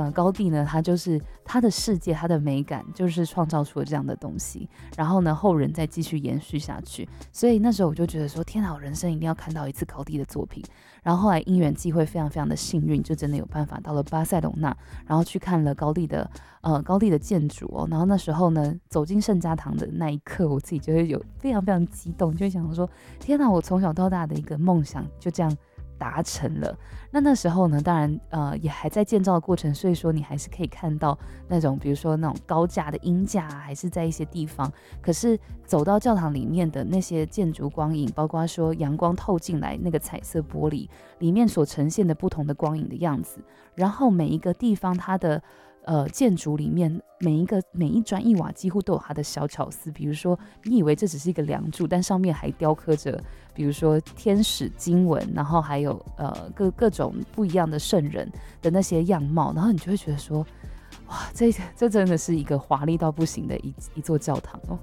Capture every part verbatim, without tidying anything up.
呃高第呢，他就是他的世界，他的美感就是创造出了这样的东西，然后呢后人再继续延续下去。所以那时候我就觉得说，天哪，我人生一定要看到一次高第的作品。然后后来因缘际会，非常非常的幸运，就真的有办法到了巴塞隆纳，然后去看了高第的呃高第的建筑哦。然后那时候呢，走进圣家堂的那一刻，我自己就会有非常非常激动，就会想说，天哪，我从小到大的一个梦想就这样达成了。那那时候呢，当然呃也还在建造的过程，所以说你还是可以看到那种比如说那种高架的鹰架啊，还是在一些地方。可是走到教堂里面的那些建筑光影，包括说阳光透进来那个彩色玻璃里面所呈现的不同的光影的样子，然后每一个地方它的呃，建筑里面每一个每一砖一瓦几乎都有它的小巧思，比如说你以为这只是一个梁柱，但上面还雕刻着比如说天使经文，然后还有呃各各种不一样的圣人的那些样貌，然后你就会觉得说，哇，这这真的是一个华丽到不行的一一座教堂哦。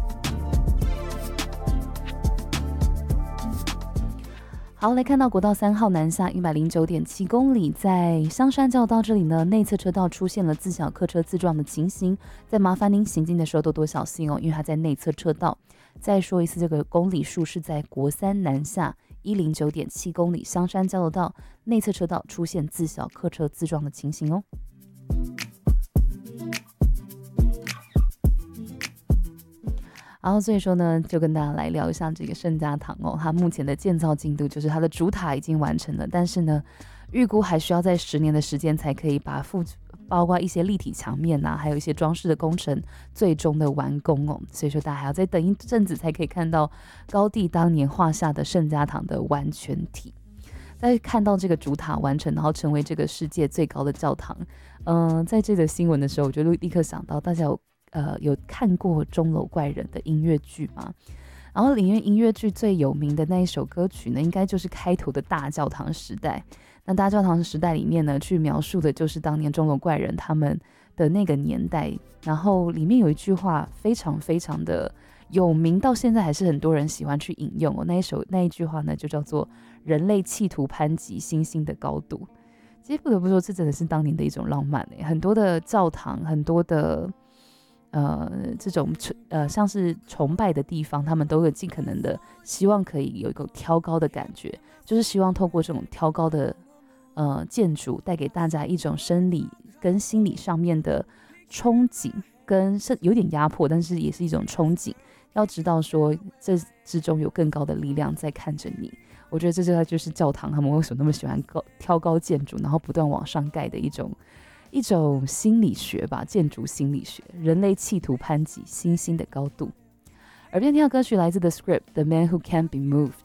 好，来看到国道三号南下一百零九点七公里，在香山交流道这里呢，内侧车道出现了自小客车自撞的情形，再麻烦您行进的时候多多小心哦，因为它在内侧车道。再说一次，这个公里数是在国三南下一百零九点七公里，香山交流道内侧车道出现自小客车自撞的情形哦。然后所以说呢，就跟大家来聊一下这个圣家堂哦，它目前的建造进度就是它的主塔已经完成了，但是呢，预估还需要在十年的时间才可以把附包括一些立体墙面啊，还有一些装饰的工程最终的完工哦。所以说大家还要再等一阵子才可以看到高第当年画下的圣家堂的完全体。在看到这个主塔完成，然后成为这个世界最高的教堂，嗯、呃，在这个新闻的时候，我就立刻想到大家有。呃，有看过钟楼怪人的音乐剧吗？然后里面音乐剧最有名的那一首歌曲呢，应该就是开头的大教堂时代。那大教堂时代里面呢，去描述的就是当年钟楼怪人他们的那个年代。然后里面有一句话非常非常的有名，到现在还是很多人喜欢去引用哦。那一首那一句话呢，就叫做"人类企图攀及星星的高度"。其实不得不说，这真的是当年的一种浪漫耶。很多的教堂，很多的。呃，这种呃像是崇拜的地方，他们都有尽可能的希望可以有一个挑高的感觉，就是希望透过这种挑高的呃建筑，带给大家一种生理跟心理上面的憧憬，跟是有点压迫，但是也是一种憧憬。要知道说这之中有更高的力量在看着你。我觉得这就是教堂他们为什么那么喜欢高挑高建筑，然后不断往上盖的一种。一种心理学吧，建筑心理学，人类企图攀及星星的高度。耳边听到歌曲来自 The Script， The Man Who Can't Be Moved。